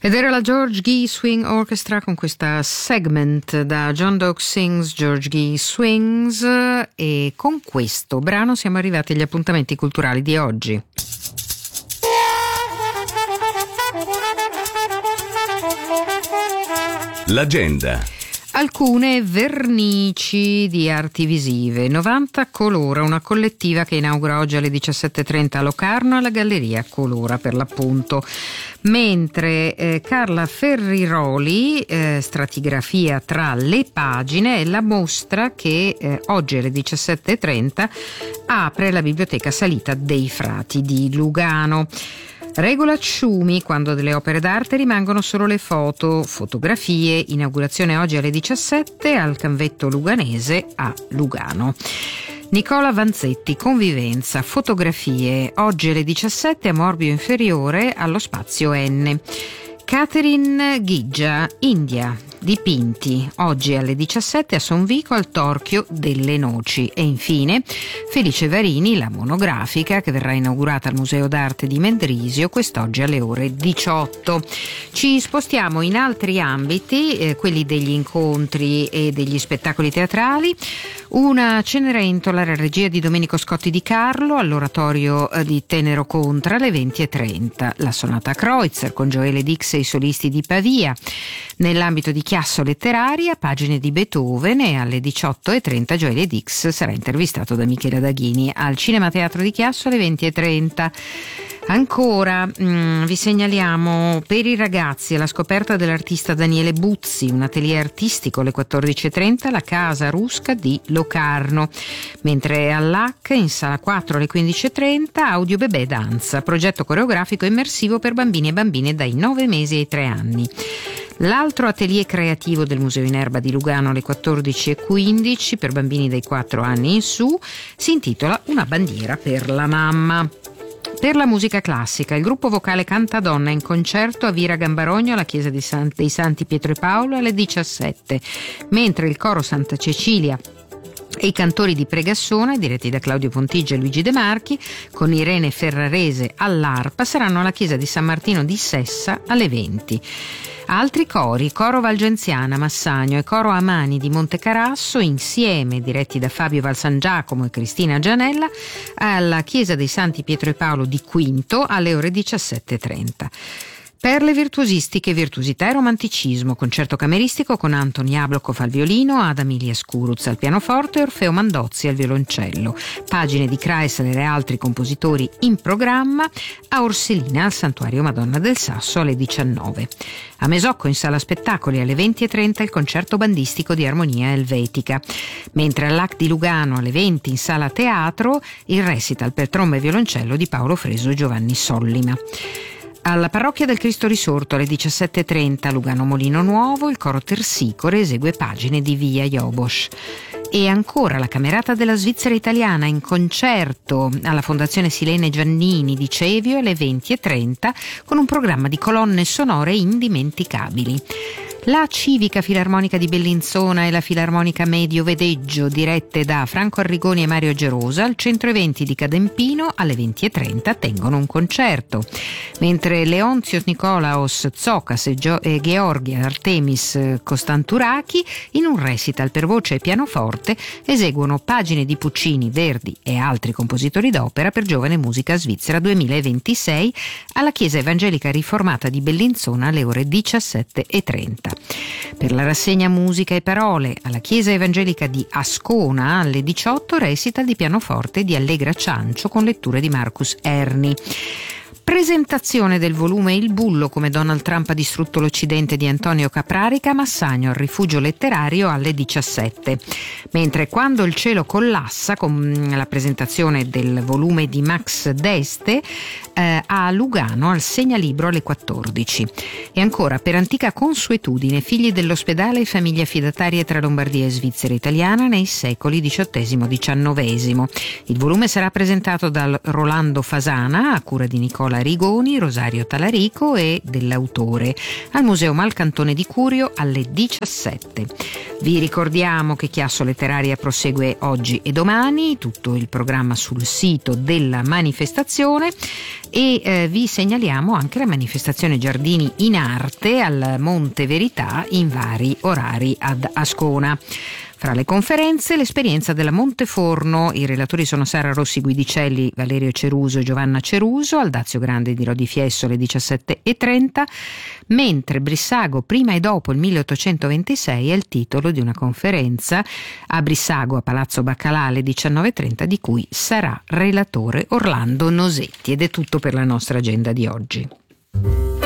Ed era la George Gee Swing Orchestra con questa Segment da John Doak Sings George Gee Swings, e con questo brano siamo arrivati agli appuntamenti culturali di oggi. L'agenda. Alcune vernici di arti visive. 90 Colora, una collettiva che inaugura oggi alle 17:30 a Locarno alla Galleria Colora per l'appunto. Mentre Carla Ferriroli, stratigrafia tra le pagine, è la mostra che oggi alle 17:30 apre la Biblioteca Salita dei Frati di Lugano. Regola Ciumi, quando delle opere d'arte rimangono solo le fotografie, inaugurazione oggi alle 17 al Canvetto Luganese a Lugano. Nicola Vanzetti, convivenza, fotografie, oggi alle 17 a Morbio Inferiore allo Spazio N. Catherine Ghiggia, India, dipinti, oggi alle 17 a Sonvico al Torchio delle Noci. E infine Felice Varini, la monografica che verrà inaugurata al Museo d'Arte di Mendrisio quest'oggi alle ore 18. Ci spostiamo in altri ambiti, quelli degli incontri e degli spettacoli teatrali. Una Cenerentola, la regia di Domenico Scotti di Carlo, all'oratorio di Tenero Contra alle 20:30. La sonata Kreutzer con Gioele Dix e i solisti di Pavia. Nell'ambito di Chiasso Letteraria, pagine di Beethoven, e alle 18:30 Gioele Dix sarà intervistato da Michela Daghini al Cinema Teatro di Chiasso alle 20:30. Ancora vi segnaliamo per i ragazzi alla scoperta dell'artista Daniele Buzzi, un atelier artistico alle 14:30 alla Casa Rusca di Locarno, mentre all'H in sala 4 alle 15:30 Audio Bebè Danza, progetto coreografico immersivo per bambini e bambine dai 9 mesi ai 3 anni. L'altro atelier creativo del Museo in Erba di Lugano alle 14:15 per bambini dai 4 anni in su si intitola Una bandiera per la mamma. Per la musica classica, il gruppo vocale Cantadonna in concerto a Vira Gambarogno alla Chiesa dei Santi Pietro e Paolo alle 17, mentre il coro Santa Cecilia e i cantori di Pregassona, diretti da Claudio Pontigia e Luigi De Marchi, con Irene Ferrarese all'arpa, saranno alla Chiesa di San Martino di Sessa alle 20. Altri cori, Coro Valgenziana Massagno e Coro Amani di Montecarasso, insieme, diretti da Fabio Valsangiacomo e Cristina Gianella, alla Chiesa dei Santi Pietro e Paolo di Quinto alle ore 17:30. Per le virtuosistiche, virtuosità e romanticismo, concerto cameristico con Anton Jablokov al violino, Adam Ilias Kuruz al pianoforte e Orfeo Mandozzi al violoncello. Pagine di Kreisler e altri compositori in programma a Orselina al Santuario Madonna del Sasso alle 19. A Mesocco in sala spettacoli alle 20:30 il concerto bandistico di Armonia Elvetica, mentre all'Ac di Lugano alle 20 in sala teatro il recital per tromba e violoncello di Paolo Freso e Giovanni Sollima. Alla Parrocchia del Cristo Risorto alle 17:30 Lugano Molino Nuovo il coro Tersicore esegue pagine di Via Jobos. E ancora la Camerata della Svizzera Italiana in concerto alla Fondazione Silene Giannini di Cevio alle 20:30 con un programma di colonne sonore indimenticabili. La Civica Filarmonica di Bellinzona e la Filarmonica Medio Vedeggio, dirette da Franco Arrigoni e Mario Gerosa, al centro eventi di Cadempino alle 20:30 tengono un concerto, mentre Leontios Nikolaos Tsokas e Georgi Artemis Costanturaki in un recital per voce e pianoforte eseguono pagine di Puccini, Verdi e altri compositori d'opera per Giovane Musica Svizzera 2026 alla Chiesa Evangelica Riformata di Bellinzona alle ore 17:30. Per la rassegna Musica e Parole alla Chiesa Evangelica di Ascona alle 18 recital di pianoforte di Allegra Ciancio con letture di Marcus Erni. Presentazione del volume Il Bullo come Donald Trump ha distrutto l'Occidente di Antonio Caprarica a Massagno al Rifugio Letterario alle 17, mentre Quando il cielo collassa con la presentazione del volume di Max Deste a Lugano al Segnalibro alle 14. E ancora per antica consuetudine Figli dell'ospedale e famiglie affidatarie tra Lombardia e Svizzera Italiana nei secoli XVIII-XIX. Il volume sarà presentato da Rolando Fasana a cura di Nicola Nicola Rigoni, Rosario Talarico e dell'autore al Museo Malcantone di Curio alle 17. Vi ricordiamo che Chiasso Letteraria prosegue oggi e domani, tutto il programma sul sito della manifestazione, e vi segnaliamo anche la manifestazione Giardini in Arte al Monte Verità in vari orari ad Ascona. Fra le conferenze, l'esperienza della Monteforno. I relatori sono Sara Rossi Guidicelli, Valerio Ceruso e Giovanna Ceruso, al Dazio Grande di Lodi Fiesso alle 17:30, mentre Brissago prima e dopo il 1826 è il titolo di una conferenza a Brissago a Palazzo Baccalà alle 19:30, di cui sarà relatore Orlando Nosetti. Ed è tutto per la nostra agenda di oggi.